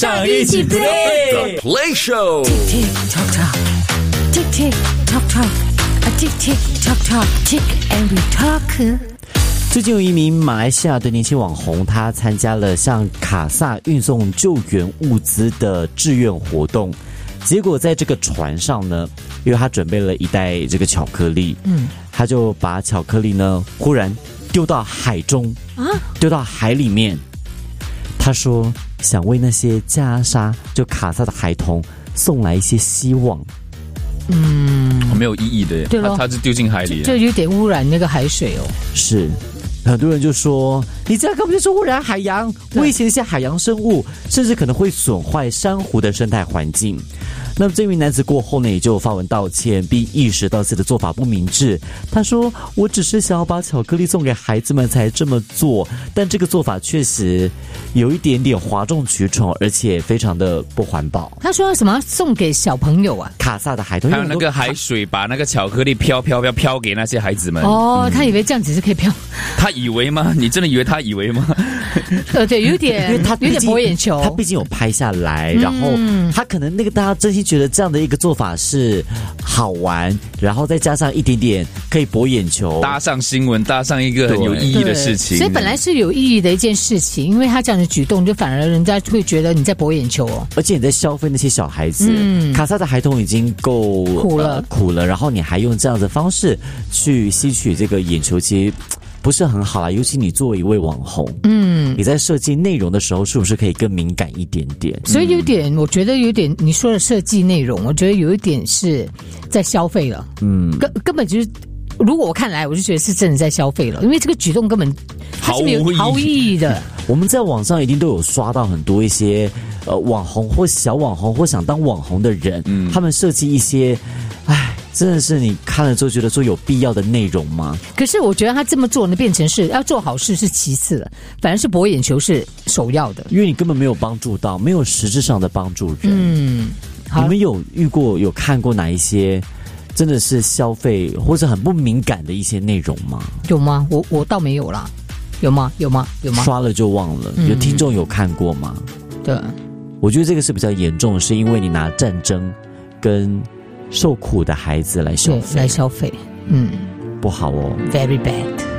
长一起 play The Play Show。 Tick tock tock, tick tick tock tock, a tick tick tock tock, tick and we talk。 最近有一名马来西亚的年轻网红，他参加了向卡萨运送救援物资的志愿活动，结果在这个船上呢，因为他准备了一袋这个巧克力，他就把巧克力呢忽然丢到海中，丢到海里面。他说想为那些加沙就卡萨的孩童送来一些希望。 没有意义的耶， 对咯， 他是丢进海里， 就有点污染那个海水哦。 是，很多人就说你这样根本就是污染海洋，威胁一些海洋生物，甚至可能会损坏珊瑚的生态环境。那么这名男子过后呢，也就发文道歉，并意识到自己的做法不明智。他说我只是想要把巧克力送给孩子们才这么做，但这个做法确实有一点点哗众取宠，而且非常的不环保。 他说什么送给小朋友啊？ 卡萨的孩童， 还有那个海水把那个巧克力飘给那些孩子们。 哦，他以为这样子是可以飘。 他以为吗？你真的以为他以为吗？ 对，有点， 因为他有点博眼球。 他毕竟有拍下来，然后他可能那个大家真心觉得这样的一个做法是好玩，然后再加上一点点可以博眼球， 搭上新闻，搭上一个很有意义的事情。 所以本来是有意义的一件事情，因为他这样的举动，就反而人家会觉得你在博眼球哦。 而且你在消费那些小孩子，卡萨的孩童已经够苦了，然后你还用这样的方式去吸取这个眼球，其实不是很好啦。尤其你作为一位网红，你在设计内容的时候，是不是可以更敏感一点点？ 所以有点，我觉得有点你说的设计内容，我觉得有一点是在消费了。根本就是，如果我看来，我就觉得是真的在消费了，因为这个举动根本毫无意义的。 我们在网上一定都有刷到很多一些网红或小网红或想当网红的人，他们设计一些，真的是你看了之后觉得说有必要的内容吗？ 可是我觉得他这么做呢，变成是要做好事是其次的，反而是博眼球是首要的， 因为你根本没有帮助到，没有实质上的帮助人。你们有遇过有看过哪一些真的是消费或者很不敏感的一些内容吗？ 有吗？我倒没有啦。有吗？ 刷了就忘了。有听众有看过吗？ 对， 我觉得这个是比较严重的，是因为你拿战争跟受苦的孩子来消费， 不好哦。 Very bad。